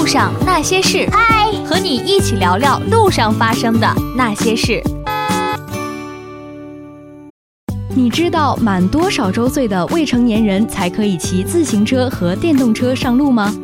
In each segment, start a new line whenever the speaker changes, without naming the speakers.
路上那些事，嗨，和你一起聊聊路上发生的那些事。你知道满多少周岁的未成年人才可以骑自行车和电动车上路吗？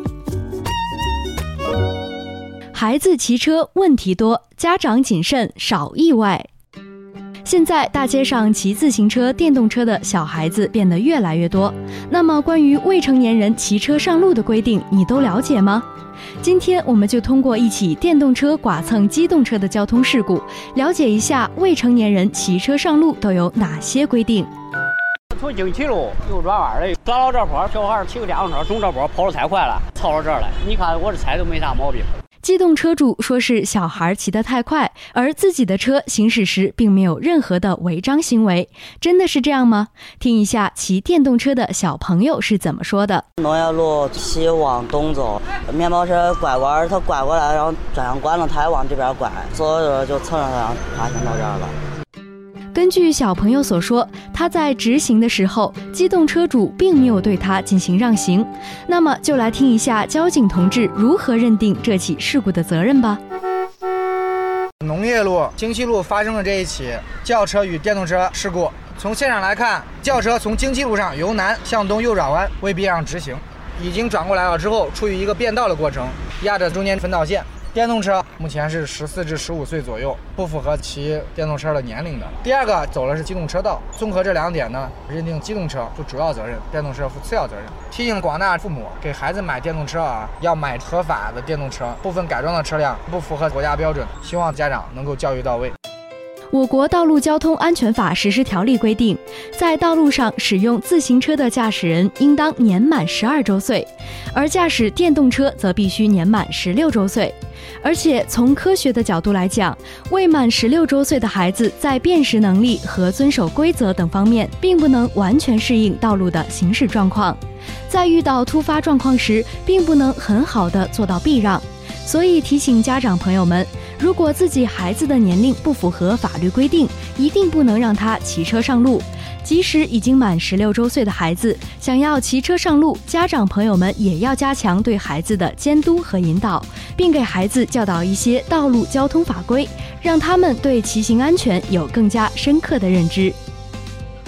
孩子骑车问题多，家长谨慎少意外。现在大街上骑自行车、电动车的小孩子变得越来越多。那么关于未成年人骑车上路的规定，你都了解吗？今天我们就通过一起电动车剐蹭机动车的交通事故，了解一下未成年人骑车上路都有哪些规定。
从经七路右转弯的，转到这坡，小孩骑个电动车从这坡跑得太快了，超到这儿来。你看我这踩都没啥毛病。
机动车主说是小孩骑得太快，而自己的车行驶时并没有任何的违章行为，真的是这样吗？听一下骑电动车的小朋友是怎么说的。
农业路骑往东走，面包车拐弯，他拐过来，然后转向关了，他还往这边拐，走着就蹭上他，发现到这儿了。
根据小朋友所说，他在直行的时候，机动车主并没有对他进行让行。那么就来听一下交警同志如何认定这起事故的责任吧。
农业路京七路发生了这一起轿车与电动车事故。从现场来看，轿车从京七路上由南向东右转弯，未必让直行，已经转过来了之后，处于一个变道的过程，压着中间分道线。电动车目前是14至15岁左右，不符合骑电动车的年龄的。第二个走的是机动车道，综合这两点呢，认定机动车负主要责任，电动车负次要责任。提醒广大父母，给孩子买电动车要买合法的电动车，部分改装的车辆不符合国家标准，希望家长能够教育到位。
我国道路交通安全法实施条例规定，在道路上使用自行车的驾驶人应当年满12周岁，而驾驶电动车则必须年满16周岁。而且从科学的角度来讲，未满16周岁的孩子在辨识能力和遵守规则等方面并不能完全适应道路的行驶状况，在遇到突发状况时并不能很好的做到避让。所以提醒家长朋友们，如果自己孩子的年龄不符合法律规定，一定不能让他骑车上路。即使已经满16周岁的孩子想要骑车上路，家长朋友们也要加强对孩子的监督和引导，并给孩子教导一些道路交通法规，让他们对骑行安全有更加深刻的认知。